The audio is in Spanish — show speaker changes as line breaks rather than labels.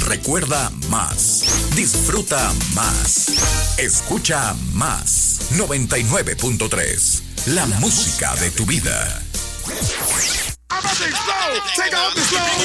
Recuerda más. Disfruta más. Escucha más. 99.3. La música de tu vida.
Take off the slow.